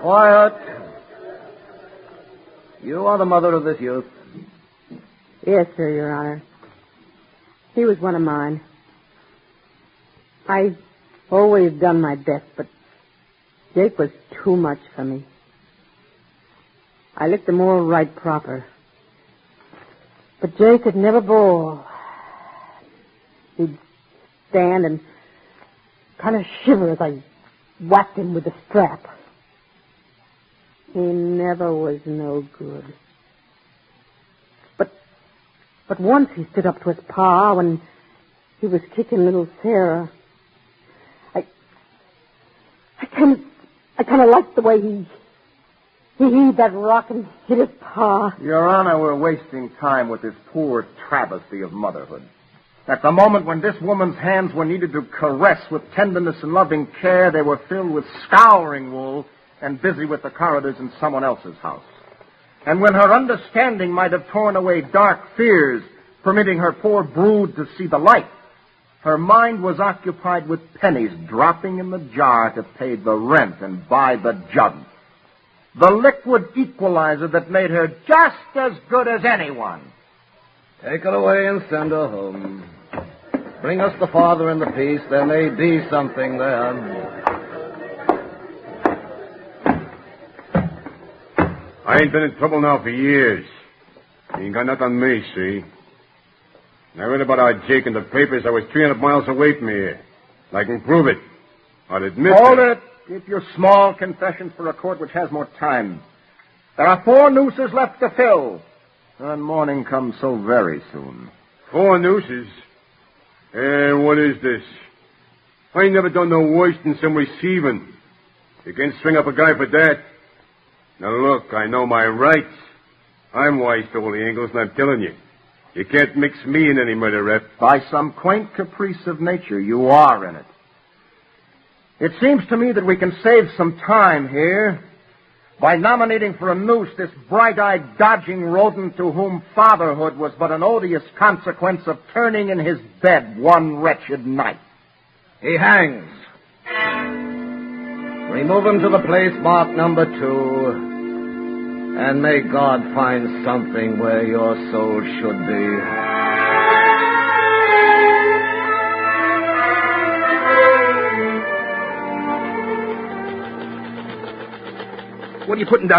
Quiet. You are the mother of this youth. Yes, sir, Your Honor. He was one of mine. I've always done my best, but Jake was too much for me. I licked him all right proper. But Jake could never bawl. He'd stand and kind of shiver as I whacked him with the strap. He never was no good. But once he stood up to his pa when he was kicking little Sarah. I kind of liked the way he heaved that rock and hit his pa. Your Honor, we're wasting time with this poor travesty of motherhood. At the moment when this woman's hands were needed to caress with tenderness and loving care, they were filled with scouring wool and busy with the corridors in someone else's house. And when her understanding might have torn away dark fears, permitting her poor brood to see the light, her mind was occupied with pennies dropping in the jar to pay the rent and buy the jug. The liquid equalizer that made her just as good as anyone. Take her away and send her home. Bring us the father and the peace. There may be something there. I ain't been in trouble now for years. You ain't got nothing on me, see? I read about our Jake in the papers. I was 300 miles away from here. I can prove it. I'll admit Hold it. Give your small confession for a court which has more time. There are 4 nooses left to fill. And morning comes so very soon. 4 nooses? What is this? I ain't never done no worse than some receiving. You can't string up a guy for that. Now look, I know my rights. I'm wise to all the angles, and I'm telling you. You can't mix me in any murder rep. By some quaint caprice of nature, you are in it. It seems to me that we can save some time here by nominating for a noose this bright-eyed, dodging rodent to whom fatherhood was but an odious consequence of turning in his bed one wretched night. He hangs. Remove him to the place marked number 2. And may God find something where your soul should be. What are you putting down?